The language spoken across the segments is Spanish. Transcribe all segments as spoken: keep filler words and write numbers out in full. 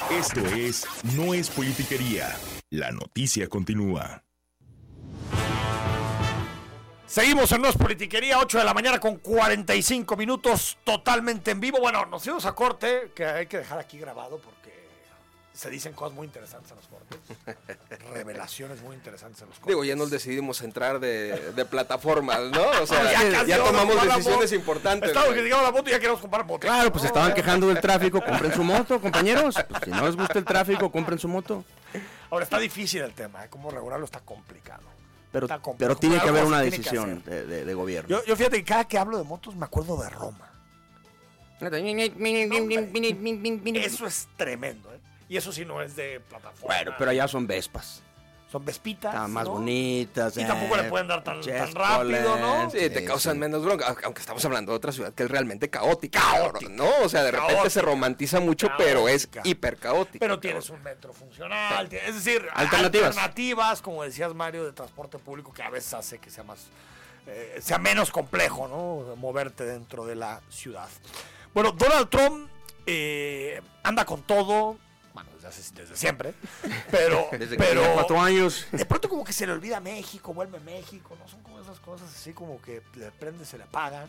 Esto es No es Politiquería. La noticia continúa. Seguimos en No es Politiquería, ocho de la mañana con cuarenta y cinco minutos, totalmente en vivo. Bueno, nos fuimos a corte, que hay que dejar aquí grabado porque se dicen cosas muy interesantes en los cortes. Revelaciones muy interesantes en los cortes. Digo, ya nos decidimos entrar de, de plataformas, ¿no? O sea, ya, ya, ya tomamos decisiones importantes. Estamos que llegamos a la moto y ya queremos comprar moto. Claro, pues estaban quejando del tráfico, compren su moto, compañeros. Pues si no les gusta el tráfico, compren su moto. Ahora, está difícil el tema, ¿eh? Cómo regularlo está complicado. Pero, está complicado. pero tiene que haber una tiene decisión de, de, de gobierno. Yo, yo fíjate que cada que hablo de motos me acuerdo de Roma. No, eso es tremendo, ¿eh? Y eso sí no es de plataforma. Bueno, pero allá son Vespas. Son Vespitas, Están más ¿no? bonitas. Y eh, tampoco le pueden dar tan, tan rápido, ¿no? Sí, te causan sí. menos bronca, aunque estamos hablando de otra ciudad que es realmente caótica, caótica ¿no? O sea, de repente caótica. Se romantiza mucho, caótica. Pero es hiper caótica. Pero tienes un metro funcional, es decir, alternativas. alternativas, como decías Mario, de transporte público que a veces hace que sea más, eh, sea menos complejo, ¿no? Moverte dentro de la ciudad. Bueno, Donald Trump eh, anda con todo. Bueno, desde, desde siempre, pero, desde pero que cuatro años. De pronto como que se le olvida México, vuelve México, no son como esas cosas así como que le prende, se le apaga.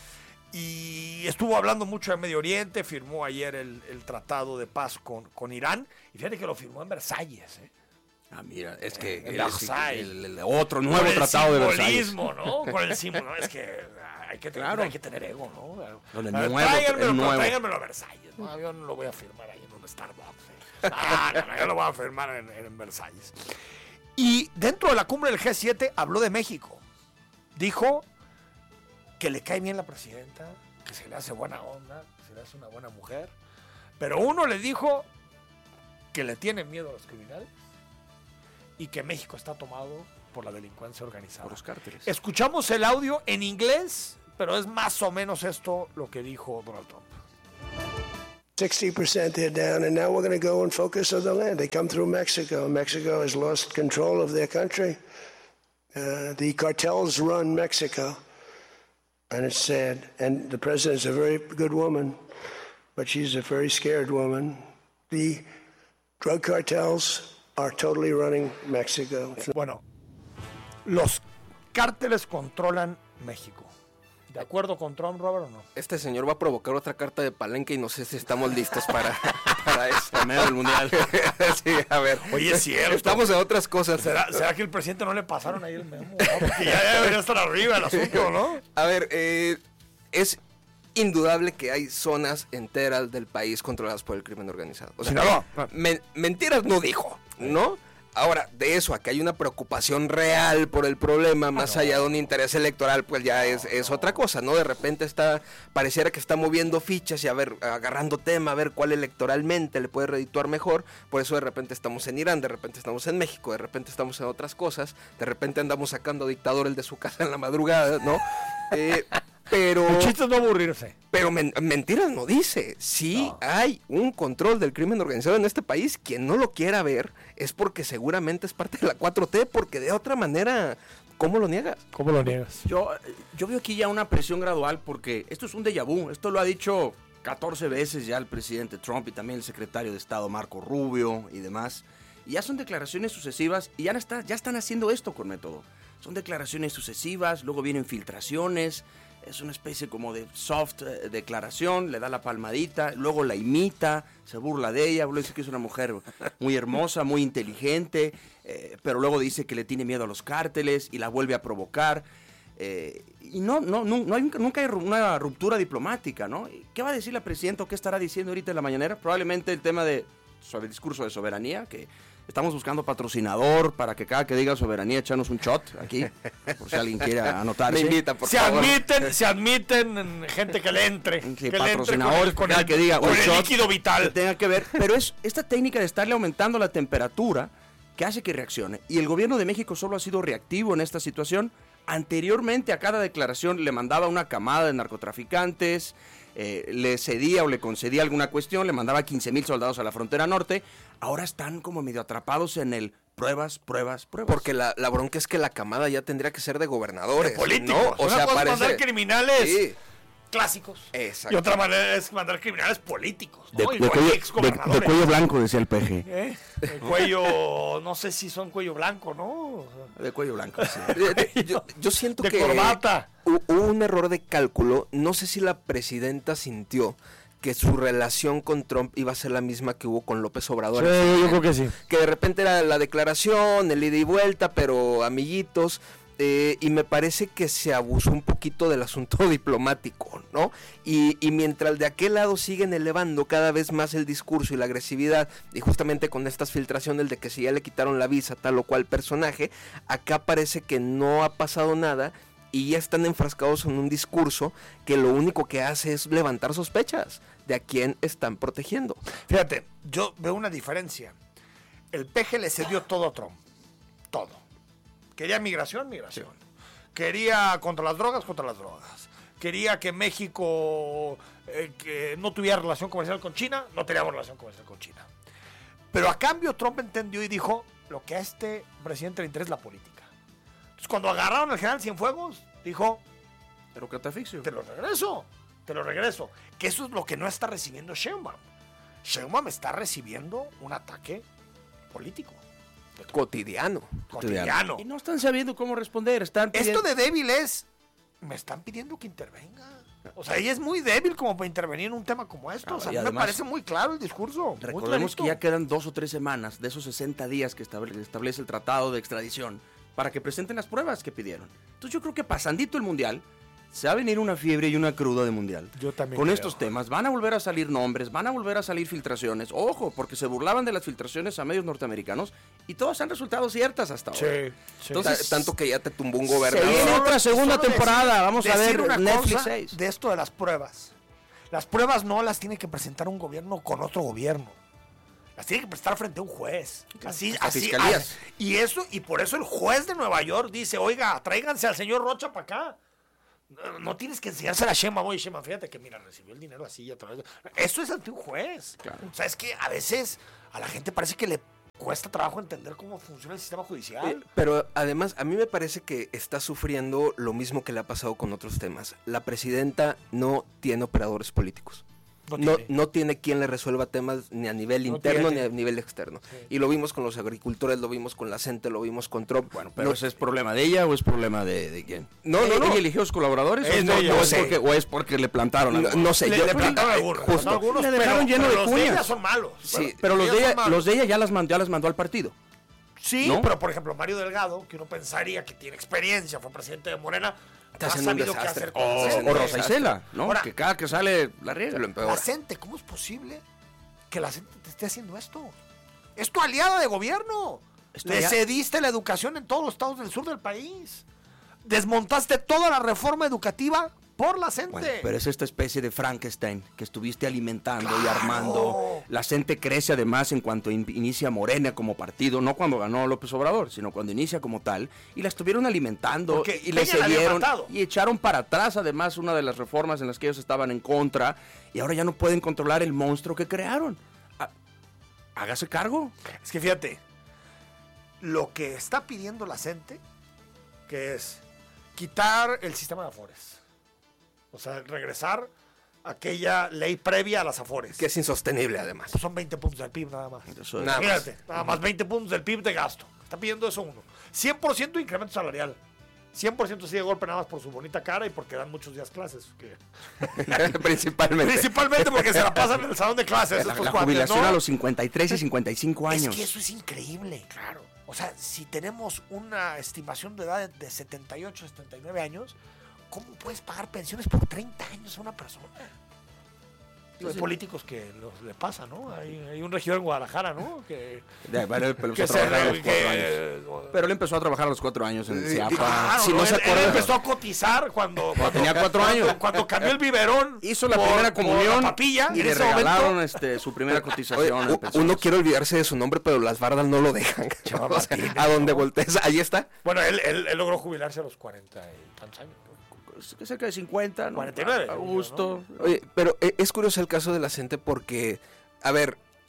Y estuvo hablando mucho de Medio Oriente, firmó ayer el, el tratado de paz con, con Irán, y fíjate que lo firmó en Versalles, ¿eh? Ah, mira, es que el, el, el, el otro nuevo tratado de Versalles. ¿no? Con el símbolo, ¿no? Es que hay que, tener, claro. hay que tener ego, ¿no? Con el nuevo, tráiganmelo, el nuevo. tráiganmelo a Versalles, ¿no? Yo no lo voy a firmar ahí en un Starbucks, ¿eh? Ah, no, no, yo lo voy a firmar en, en Versalles. Y dentro de la cumbre del G siete habló de México. Dijo que le cae bien la presidenta, que se le hace buena onda, que se le hace una buena mujer. Pero uno le dijo que le tiene miedo a los criminales y que México está tomado por la delincuencia organizada. Por los cárteles. Escuchamos el audio en inglés, pero es más o menos esto lo que dijo Donald Trump. sixty percent they're down, and now we're going to go and focus on the land. They come through Mexico. Mexico has lost control of their country. Uh, the cartels run Mexico, and it's sad. And the president's a very good woman, but she's a very scared woman. The drug cartels are totally running Mexico. Bueno, los cárteles controlan México. ¿De acuerdo con Trump, Robert, o no? Este señor va a provocar otra carta de Palenque y no sé si estamos listos para, para eso. Medio del mundial. Sí, a ver. Oye, es cierto. Estamos en otras cosas. ¿Será, ¿Será que el presidente no le pasaron ahí el memo? ¿No? Porque ya debería estar arriba el asunto, ¿no? A ver, eh, es indudable que hay zonas enteras del país controladas por el crimen organizado. O sea, no, no. Men- mentiras no dijo, ¿no? Ahora, de eso a que hay una preocupación real por el problema, más ah, no. allá de un interés electoral, pues ya es, es otra cosa, ¿no? De repente está, pareciera que está moviendo fichas y a ver, agarrando tema, a ver cuál electoralmente le puede redituar mejor. Por eso de repente estamos en Irán, de repente estamos en México, de repente estamos en otras cosas, de repente andamos sacando dictadores de su casa en la madrugada, ¿no? Eh... Pero, el chiste es no aburrirse. Pero men- mentiras no dice. Sí no. Hay un control del crimen organizado en este país. Quien no lo quiera ver es porque seguramente es parte de la cuatro T, porque de otra manera, ¿cómo lo niegas? ¿Cómo lo niegas? Yo, yo veo aquí ya una presión gradual porque esto es un déjà vu. Esto lo ha dicho catorce veces ya el presidente Trump y también el secretario de Estado Marco Rubio y demás. Y ya son declaraciones sucesivas y ya, está, ya están haciendo esto con método. Son declaraciones sucesivas, luego vienen filtraciones. Es una especie como de soft eh, declaración, le da la palmadita, luego la imita, se burla de ella, luego dice que es una mujer muy hermosa, muy inteligente, eh, pero luego dice que le tiene miedo a los cárteles y la vuelve a provocar. Eh, y no, no, no, no hay, nunca hay una ruptura diplomática, ¿no? ¿Qué va a decir la presidenta o qué estará diciendo ahorita en la mañanera? Probablemente el tema de sobre el discurso de soberanía, que estamos buscando patrocinador para que cada que diga soberanía echanos un shot aquí, por si alguien quiere anotarse. Me invita, por se favor. admiten, se admiten gente que le entre, sí, que patrocinadores, con, cada el, que diga con un el shot líquido vital. Que tenga que ver, pero es esta técnica de estarle aumentando la temperatura que hace que reaccione. Y el gobierno de México solo ha sido reactivo en esta situación. Anteriormente a cada declaración le mandaba una camada de narcotraficantes, eh, le cedía o le concedía alguna cuestión, le mandaba quince mil soldados a la frontera norte. Ahora están como medio atrapados en el pruebas, pruebas, pruebas. Porque la, la bronca es que la camada ya tendría que ser de gobernadores, de políticos. ¿no? O Una sea, cosa parece... mandar criminales. Sí. clásicos. Exacto. Y otra manera es mandar criminales políticos, ¿no? De, Y de no cuello, exgobernadores. de- de cuello blanco, decía el P G. ¿Eh? El cuello, no sé si son cuello blanco, ¿no? De cuello blanco, sí. Eh, eh, Yo, yo siento De que corbata. hu- hubo un error de cálculo. No sé si la presidenta sintió que su relación con Trump iba a ser la misma que hubo con López Obrador. yo creo que sí. Que de repente era la declaración, el ida y vuelta, pero amiguitos. Eh, y me parece que se abusó un poquito del asunto diplomático, ¿no? Y, y mientras de aquel lado siguen elevando cada vez más el discurso y la agresividad, y justamente con estas filtraciones de que si ya le quitaron la visa a tal o cual personaje, acá parece que no ha pasado nada y ya están enfrascados en un discurso que lo único que hace es levantar sospechas de a quién están protegiendo. Fíjate, yo veo una diferencia. El P G le cedió todo a Trump. Todo. Quería migración, migración. Quería contra las drogas, contra las drogas. Quería que México eh, que no tuviera relación comercial con China, no teníamos relación comercial con China. Pero a cambio Trump entendió y dijo, lo que a este presidente le interesa es la política. Entonces cuando agarraron al general Cienfuegos, dijo, Pero catafixio. te lo regreso, te lo regreso. Que eso es lo que no está recibiendo Sheinbaum. Sheinbaum está recibiendo un ataque político, Cotidiano. cotidiano. Y no están sabiendo cómo responder. Están Esto pidiendo- de débil es, me están pidiendo que intervenga. O sea, ella es muy débil como para intervenir en un tema como esto. Ah, O sea, a y mí me además- parece muy claro el discurso. muy Recordemos que clarito. ya quedan dos o tres semanas de esos sesenta días que estable- establece el tratado de extradición para que presenten las pruebas que pidieron. Entonces yo creo que pasandito el Mundial, se va a venir una fiebre y una cruda de Mundial. Yo también Con creo. estos temas van a volver a salir nombres, van a volver a salir filtraciones. Ojo, porque se burlaban de las filtraciones a medios norteamericanos y todas han resultado ciertas hasta ahora. Sí, sí. Entonces, Ta- tanto que ya te tumbó un se gobernador. viene otra segunda Solo temporada. decir- Vamos a decir ver una Netflix cosa seis. de esto de las pruebas. Las pruebas no las tiene que presentar un gobierno con otro gobierno. Las tiene que presentar frente a un juez. Así, Hasta así. fiscalías. ah, Y eso, y por eso el juez de Nueva York dice, oiga, tráiganse al señor Rocha para acá. No, no tienes que enseñársela a Sheinbaum. Oye, Sheinbaum, fíjate que mira, recibió el dinero así y a través de... Eso es ante un juez. O sea, es que a veces a la gente parece que le cuesta trabajo entender cómo funciona el sistema judicial. Eh, Pero además, a mí me parece que está sufriendo lo mismo que le ha pasado con otros temas. La presidenta no tiene operadores políticos. No No, tiene. no tiene quien le resuelva temas ni a nivel No interno tiene. ni a nivel externo. Sí. Y lo vimos con los agricultores, lo vimos con la gente, lo vimos con Trump. Bueno, pero No- ese es problema de ella o es problema de, de quién? No, no, no. ¿Ella eligió sus colaboradores Es o, no, de ella, o es sí. porque, o es porque le plantaron no, algo? no sé, le, yo le plantaron algunos, justo. plantaron algunos, Le dejaron pero, lleno pero de los de cuñas. ella son malos. Sí, Bueno, Pero los de, ellos ella, son malos. los de ella ya las mandó, ya las mandó al partido. Sí, ¿no? pero por ejemplo, Mario Delgado, que uno pensaría que tiene experiencia, fue presidente de Morena, Está ha haciendo un sabido qué desastre. hacer con Oh, la O, gente. o Rosa Isela, ¿no? Ahora, que cada que sale la riega. Lo empeora. la gente, ¿cómo es posible que la gente te esté haciendo esto? Es tu aliada de gobierno. Es tu Le aliada. cediste la educación en todos los estados del sur del país. Desmontaste toda la reforma educativa por la gente. Bueno, pero es esta especie de Frankenstein que estuviste alimentando y ¡Claro! armando. La gente crece además en cuanto in- inicia Morena como partido, no cuando ganó López Obrador, sino cuando inicia como tal, y la estuvieron alimentando Porque y le Peña la había cedieron matado. y echaron para atrás además una de las reformas en las que ellos estaban en contra y ahora ya no pueden controlar el monstruo que crearon. Há- Hágase cargo. Es que fíjate, lo que está pidiendo la gente, que es quitar el sistema de afores. O sea, regresar a aquella ley previa a las afores. Que es insostenible además. Pues son veinte puntos del P I B nada más. Eso es- Nada más. Fíjate, nada más veinte puntos del P I B de gasto. Está pidiendo eso uno. cien por ciento incremento salarial. cien por ciento sí de golpe nada más por su bonita cara y porque dan muchos días clases. que- Principalmente. Principalmente porque se la pasan en el salón de clases. La, estos la cuates, jubilación ¿no? a los cincuenta y tres y cincuenta y cinco años. Es que eso es increíble, claro. O sea, si tenemos una estimación de edad de setenta y ocho, setenta y nueve años, ¿cómo puedes pagar pensiones por treinta años a una persona? Digo, hay políticos que los, le pasa, ¿no? Hay, hay un regidor en Guadalajara, ¿no? Que, Ya, bueno, él empezó que a se... trabajar a los cuatro años. que- Pero él empezó a trabajar a los cuatro años en Sí, Ciapa. Claro, si no él- se él acuerda- empezó a cotizar cuando, cuando tenía cuatro cuando- años. Cuando cambió el biberón. Hizo la por- primera por comunión la papilla, y en le ese momento- regalaron este, su primera Oye, cotización. en u- pensiones. uno quiere olvidarse de su nombre, pero las bardas no lo dejan. Chava O sea, Martínez, a donde ¿no? voltees, ahí está. Bueno, él, él, él logró jubilarse a los cuarenta y tantos años. ¿no? Cerca de cincuenta, ¿no? cuarenta y nueve, A gusto. Oye, pero eh, es curioso el caso de la gente porque, a ver,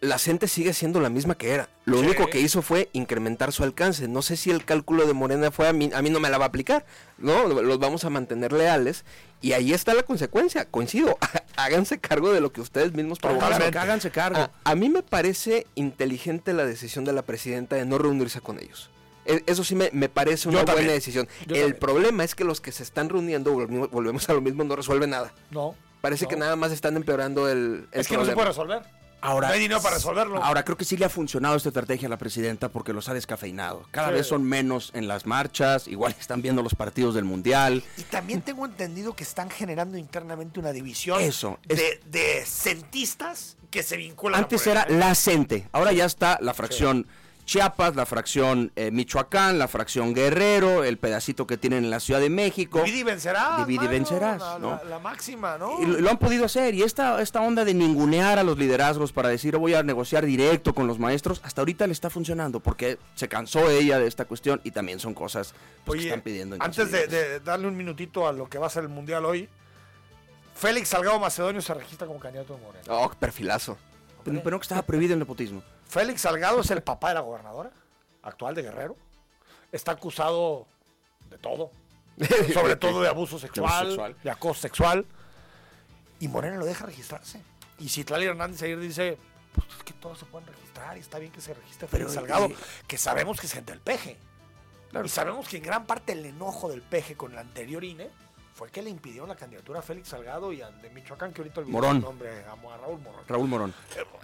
la gente sigue siendo la misma que era. Lo Sí. único que hizo fue incrementar su alcance. No sé si el cálculo de Morena fue a mí, a mí no me la va a aplicar, ¿no? Los vamos a mantener leales y ahí está la consecuencia. Coincido, háganse cargo de lo que ustedes mismos provocaron. Háganse, háganse cargo. A, a mí me parece inteligente la decisión de la presidenta de no reunirse con ellos. E- Eso sí me, me parece una Yo buena también. decisión. Yo El también. problema es que los que se están reuniendo, volvemos, volvemos a lo mismo, no resuelven nada. No. Parece no. que nada más están empeorando el, el Es que no se problema. puede resolver. Ahora, no hay dinero para resolverlo. Ahora, creo que sí le ha funcionado esta estrategia a la presidenta porque los ha descafeinado. Cada Sí. vez son menos en las marchas, igual están viendo los partidos del Mundial. Y también tengo entendido que están generando internamente una división Eso, es- de, de centistas que se vinculan Antes a Morena, era ¿eh? la CENTE, ahora ya está la fracción Chiapas, la fracción eh, Michoacán, la fracción Guerrero, el pedacito que tienen en la Ciudad de México. Divide y vencerás. Divide y mano, vencerás, la, ¿no? la- la máxima, ¿no? Y lo, lo han podido hacer. Y esta, esta onda de ningunear a los liderazgos para decir, voy a negociar directo con los maestros, hasta ahorita le está funcionando porque se cansó ella de esta cuestión y también son cosas pues, que Oye, están pidiendo. antes de, entonces, de darle un minutito a lo que va a ser el Mundial hoy, Félix Salgado Macedonio se registra como candidato de Morena. Oh, perfilazo. Pero, pero no que estaba prohibido el nepotismo. Félix Salgado es el papá de la gobernadora actual de Guerrero. Está acusado de todo. Sobre todo de abuso sexual, de, sexual. acoso sexual. Y Morena lo deja registrarse. Y Citlali Hernández ayer dice, pues es que todos se pueden registrar y está bien que se registre Félix Pero, Salgado, y- que sabemos que es gente del Peje. Y sabemos que en gran parte el enojo del Peje con el anterior I N E fue que le impidieron la candidatura a Félix Salgado y al de Michoacán, que ahorita olvidé Morón. el nombre, a a Raúl Morón. Raúl Morón.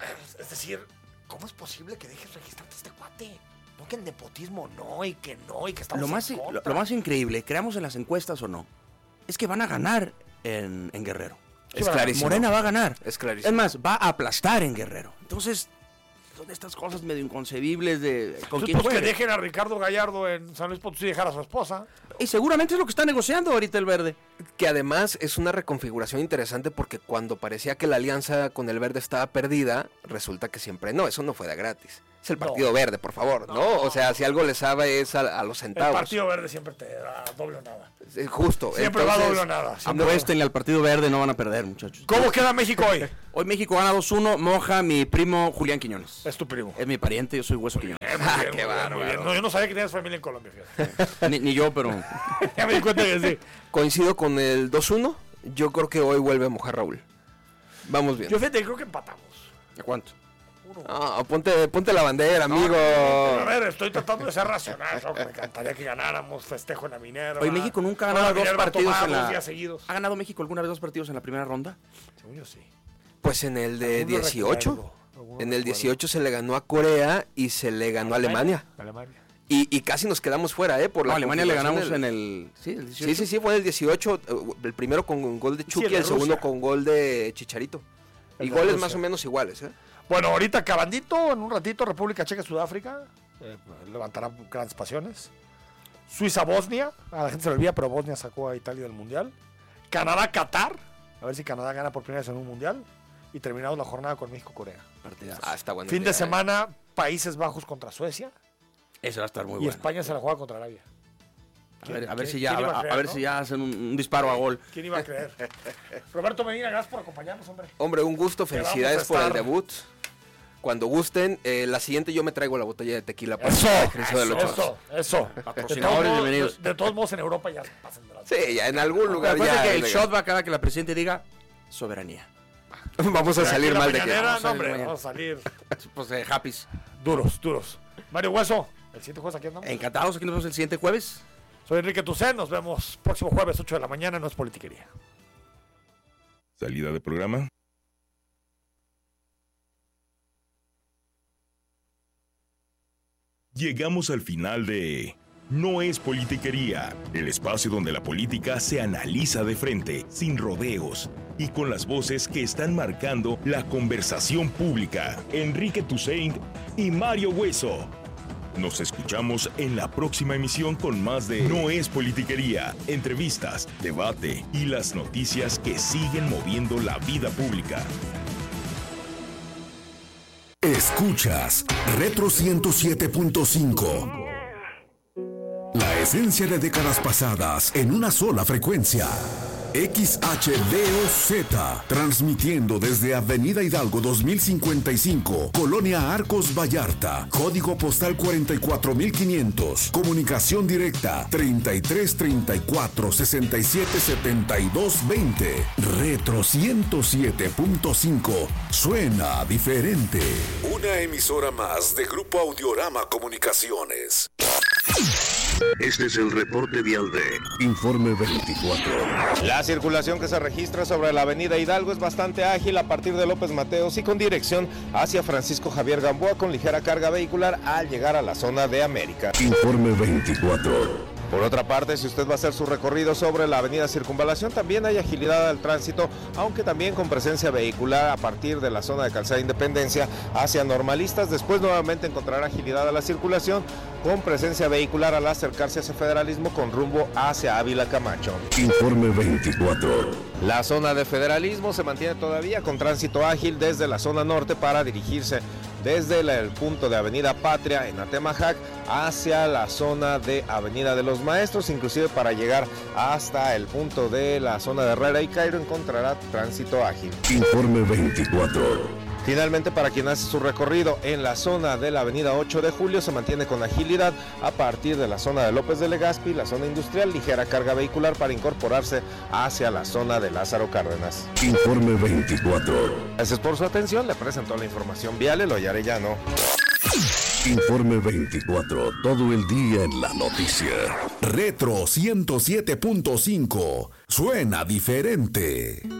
Es decir, ¿cómo es posible que dejes registrarte a este cuate? No, que el nepotismo no, y que no, y que estamos Lo más, en lo, contra. lo más increíble, creamos en las encuestas o no, es que van a ganar en, en Guerrero. Es va a clarísimo. Morena va a ganar. Es clarísimo. Es más, va a aplastar en Guerrero. Entonces, son estas cosas medio inconcebibles de con Entonces, quién pues que juegue. dejen a Ricardo Gallardo en San Luis Potosí y dejar a su esposa. Y seguramente es lo que está negociando ahorita el Verde. Que además es una reconfiguración interesante porque cuando parecía que la alianza con el Verde estaba perdida, resulta que siempre no, eso no fue de gratis. Es el Partido No. Verde, por favor, ¿no? No. O sea, si algo le sabe es a, a los El centavos. Partido Verde siempre te da doble o nada. Eh, Justo. Siempre va doble o nada. siempre va- Apuéstenle al Partido Verde, no van a perder, muchachos. ¿Cómo queda México hoy? Hoy México gana dos uno, moja mi primo Julián Quiñones. Es tu primo. Es mi pariente, yo soy Hueso Quiñones. Eh, muy Ah, bien, qué muy bien, muy bárbaro. bien. No, yo no sabía que tenías familia en Colombia, fíjate. Ni, ni yo, pero... Ya me di cuenta que sí. Coincido con el dos uno. Yo creo que hoy vuelve a mojar Raúl. Vamos bien. Yo fíjate, creo que empatamos. ¿A cuánto? Ah, ponte, ponte la bandera, amigo. A ver, estoy tratando de ser racional. ¿no? Me encantaría que ganáramos festejo en la Minerva. Oye, México nunca ha No, la ganado dos Minerva partidos tomaba en dos la... días seguidos. ¿Ha ganado México alguna vez dos partidos en la primera ronda? Según yo sí. Pues en el de Alguno dieciocho. recuerdo, alguno En el recuerdo. dieciocho se le ganó a Corea y se le ganó a Alemania. Alemania. Y, y casi nos quedamos fuera, ¿eh? Por No, la a Alemania le configuración ganamos del- en el... Sí, el dieciocho. Sí, sí, sí, fue el dieciocho. eh, El primero con un gol de Sí, Chucky, el de el segundo Rusia. con gol de Chicharito. El Y de goles Rusia. más o menos iguales, ¿eh? Bueno, ahorita acabandito, en un ratito, República Checa, Sudáfrica. eh, levantará grandes pasiones. Suiza-Bosnia. A la gente se le olvida, pero Bosnia sacó a Italia del Mundial. Canadá-Qatar. A ver si Canadá gana por primera vez en un Mundial. Y terminamos la jornada con México-Corea. Partidazo. Ah, está bueno. Fin Ya, de eh. semana, Países Bajos contra Suecia. Ese va a estar muy y bueno. España se la juega contra Arabia. A ver, a ver ¿Quién- si ya, quién iba a a, creer, a ver no? si ya hacen un, un disparo a gol. ¿Quién iba a creer? Roberto Medina, gracias por acompañarnos, hombre. Hombre, un gusto, Que vamos felicidades a por el estar- debut. Cuando gusten, eh, la siguiente yo me traigo la botella de tequila para Eso, el ejercicio de los eso, chavos. eso. Patrocinadores, De todos modos- bienvenidos. De, de todos modos, en Europa ya pasan de la... Sí, ya en algún lugar Acuérdate ya. que el es shot legal. va cada que la presidente diga soberanía. Vamos a Aquí salir en la mal de que. mañanera, Vamos a no, salir hombre, mañana. vamos a salir Pues eh, happy. duros, duros. Mario Hueso, el siguiente jueves aquí andamos. Encantados, aquí nos vemos el siguiente jueves. Soy Enrique Tucen, nos vemos próximo jueves, ocho de la mañana, no es politiquería. Salida de programa. Llegamos al final de No es politiquería, el espacio donde la política se analiza de frente, sin rodeos y con las voces que están marcando la conversación pública. Enrique Tucent y Mario Hueso. Nos escuchamos en la próxima emisión con más de No es politiquería, entrevistas, debate y las noticias que siguen moviendo la vida pública. Escuchas Retro ciento siete punto cinco. La esencia de décadas pasadas en una sola frecuencia. X H D O Z, transmitiendo desde Avenida Hidalgo dos mil cincuenta y cinco, Colonia Arcos Vallarta, código postal cuarenta y cuatro mil quinientos, comunicación directa treinta y tres treinta y cuatro sesenta y siete setenta y dos veinte. Retro ciento siete punto cinco, suena diferente. Una emisora más de Grupo Audiorama Comunicaciones. Este es el reporte vial de Informe veinticuatro. La circulación que se registra sobre la avenida Hidalgo es bastante ágil a partir de López Mateos y con dirección hacia Francisco Javier Gamboa con ligera carga vehicular al llegar a la zona de América. Informe veinticuatro. Por otra parte, si usted va a hacer su recorrido sobre la avenida Circunvalación, también hay agilidad al tránsito, aunque también con presencia vehicular a partir de la zona de Calzada Independencia hacia Normalistas. Después nuevamente encontrará agilidad a la circulación con presencia vehicular al acercarse hacia Federalismo con rumbo hacia Ávila Camacho. Informe veinticuatro. La zona de Federalismo se mantiene todavía con tránsito ágil desde la zona norte para dirigirse desde el, el punto de Avenida Patria en Atemajac hacia la zona de Avenida de los Maestros, inclusive para llegar hasta el punto de la zona de Herrera y Cairo encontrará tránsito ágil. Informe veinticuatro. Finalmente, para quien hace su recorrido en la zona de la avenida ocho de julio, se mantiene con agilidad a partir de la zona de López de Legazpi, la zona industrial, ligera carga vehicular para incorporarse hacia la zona de Lázaro Cárdenas. Informe veinticuatro. Gracias por su atención, le presentó la información vial Eloy Arellano. Informe veinticuatro, todo el día en la noticia. Retro ciento siete punto cinco, suena diferente.